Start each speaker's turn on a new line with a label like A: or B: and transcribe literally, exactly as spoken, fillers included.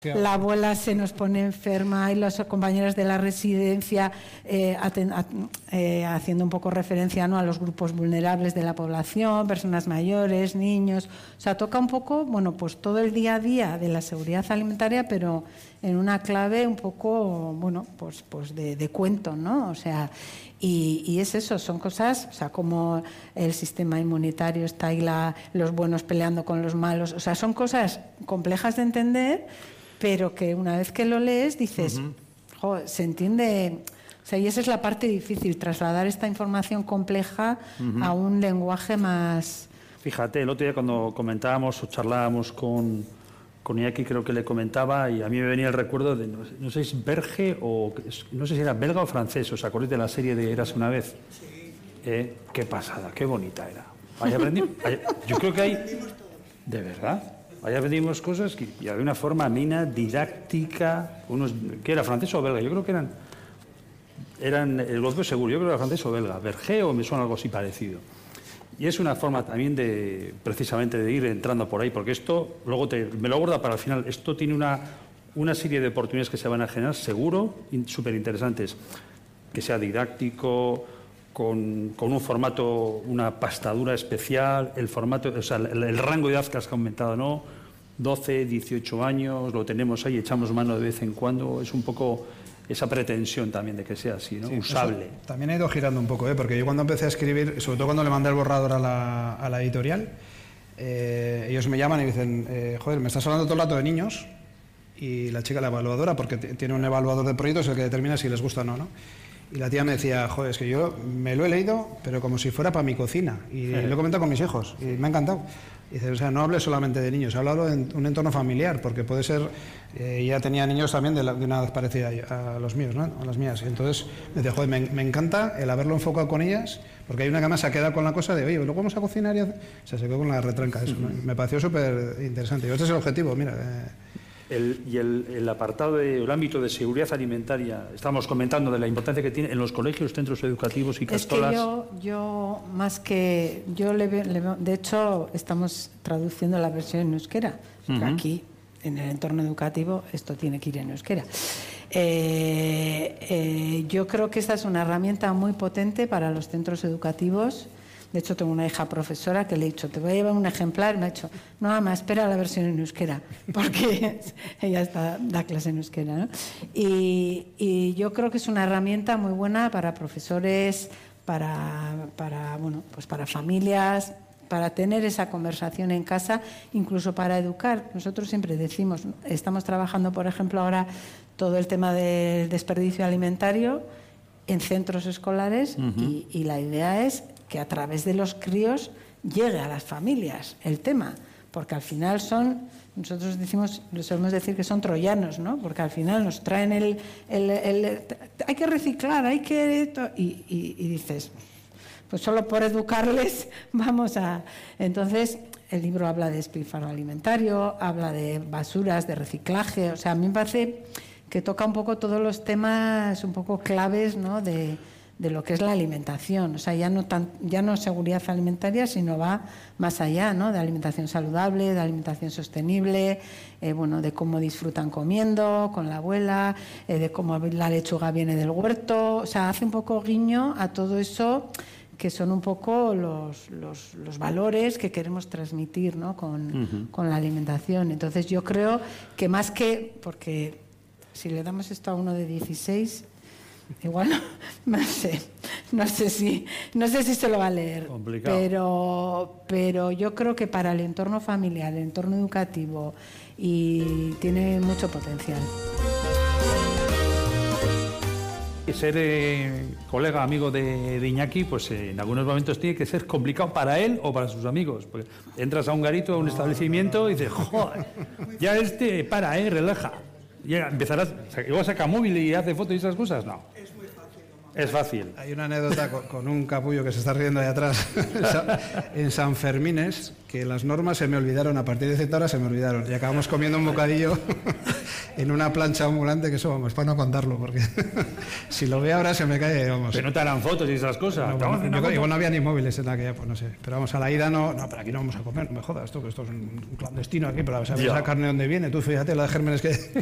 A: La abuela se nos pone enferma y las compañeras de la residencia eh, aten, at, eh, haciendo un poco referencia, ¿no?, a los grupos vulnerables de la población, personas mayores, niños. O sea, toca un poco, bueno, pues todo el día a día de la seguridad alimentaria, pero en una clave un poco, bueno, pues, pues de, de cuento, ¿no? O sea, y, y es eso, son cosas, o sea, como el sistema inmunitario está ahí, la, los buenos peleando con los malos. O sea, son cosas complejas de entender, pero que una vez que lo lees dices, uh-huh. jo, se entiende. O sea, y esa es la parte difícil, trasladar esta información compleja uh-huh. a un lenguaje más...
B: Fíjate, el otro día cuando comentábamos o charlábamos con, con Iñaki, creo que le comentaba, y a mí me venía el recuerdo de, no, no sé si es Berge o, no sé si era belga o francés, ¿os acordáis de la serie de Érase una vez? Sí. Eh, qué pasada, qué bonita era. Ahí aprendí, ahí, yo creo que hay... ¿De verdad? Ahí aprendimos cosas que, y de una forma amena, didáctica, unos, ¿qué era, francés o belga? Yo creo que eran, eran el golpe seguro, yo creo que era francés o belga, Berger o me suena algo así parecido. Y es una forma también de, precisamente, de ir entrando por ahí, porque esto, luego te, me lo guarda para el final, esto tiene una, una serie de oportunidades que se van a generar, seguro, súper interesantes, que sea didáctico, Con, con un formato, una pastadura especial, el formato, o sea, el, el rango de edad que has comentado, ¿no? doce, dieciocho años, lo tenemos ahí, echamos mano de vez en cuando, es un poco esa pretensión también de que sea así, ¿no? Sí, usable.
C: También ha ido girando un poco, ¿eh? Porque yo cuando empecé a escribir, sobre todo cuando le mandé el borrador a la, a la editorial, eh, ellos me llaman y me dicen, eh, joder, me estás hablando todo el rato de niños, y la chica, la evaluadora, porque tiene un evaluador de proyectos, el que determina si les gusta o no, ¿no? Y la tía me decía, joder, es que yo me lo he leído, pero como si fuera para mi cocina. Y sí. Lo he comentado con mis hijos, y me ha encantado. Y dice, o sea, no hables solamente de niños, háblalo en un entorno familiar, porque puede ser... Eh, ya tenía niños también de, la, de una edad parecida a los míos, ¿no? A las mías. Y entonces me decía, joder, me, me encanta el haberlo enfocado con ellas, porque hay una que más se ha quedado con la cosa de, oye, luego vamos a cocinar y... Hace... O sea, se quedó con la retranca de eso, ¿no? Me pareció súper interesante. Y este es el objetivo, mira... Eh...
B: El, y el, el apartado del ámbito de seguridad alimentaria, estamos comentando de la importancia que tiene en los colegios, centros educativos y castolas.
A: Es que yo, yo más que yo le veo, le veo, de hecho estamos traduciendo la versión en euskera, uh-huh. Aquí en el entorno educativo esto tiene que ir en euskera. Eh, eh, yo creo que esta es una herramienta muy potente para los centros educativos. De hecho, tengo una hija profesora que le he dicho, te voy a llevar un ejemplar, y me ha dicho, no, mamá, espera la versión en euskera, porque ella está, da clase en euskera, ¿no? Y, y yo creo que es una herramienta muy buena para profesores, para, para, bueno, pues para familias, para tener esa conversación en casa, incluso para educar. Nosotros siempre decimos, estamos trabajando, por ejemplo, ahora todo el tema del desperdicio alimentario en centros escolares, uh-huh. y, y la idea es que a través de los críos llegue a las familias el tema, porque al final son, nosotros decimos, solemos decir que son troyanos, ¿no? Porque al final nos traen el, el, el, el hay que reciclar, hay que... Y, y, y dices, pues solo por educarles vamos a... Entonces, el libro habla de despilfarro alimentario, habla de basuras, de reciclaje, o sea, a mí me parece que toca un poco todos los temas un poco claves, ¿no?, de... de lo que es la alimentación, o sea, ya no tan, ya no seguridad alimentaria, sino va más allá, ¿no?, de alimentación saludable, de alimentación sostenible, eh, bueno, de cómo disfrutan comiendo con la abuela, eh, de cómo la lechuga viene del huerto, o sea, hace un poco guiño a todo eso que son un poco los, los, los valores que queremos transmitir, ¿no?, con, uh-huh. con la alimentación. Entonces yo creo que más que, porque si le damos esto a uno de dieciséis... Igual no, no sé, no sé si, no sé si se lo va a leer.
B: Complicado.
A: Pero, pero yo creo que para el entorno familiar, el entorno educativo, y tiene mucho potencial.
B: Ser eh, colega, amigo de, de Iñaki, pues eh, en algunos momentos tiene que ser complicado para él o para sus amigos. Porque entras a un garito, a un no, establecimiento no, no. y dices, joder, ya este, para, eh, relaja. Ya empezarás, igual saca móvil y hace fotos y esas cosas, no.
C: Es muy fácil.
B: Es fácil.
C: Hay una anécdota con, con un capullo que se está riendo ahí atrás, en San Fermines, que las normas se me olvidaron, a partir de cierta hora se me olvidaron, y acabamos comiendo un bocadillo en una plancha ambulante, que eso, vamos, para no contarlo, porque si lo ve ahora se me cae, vamos.
B: Pero no te harán fotos y esas cosas.
C: No, bueno, yo creo, igual no había ni móviles en aquella, pues no sé. Pero vamos, a la ida no, no, pero aquí no vamos a comer, no me jodas, tú, que esto es un clandestino aquí, pero a saber esa carne dónde viene. Tú fíjate la de gérmenes que,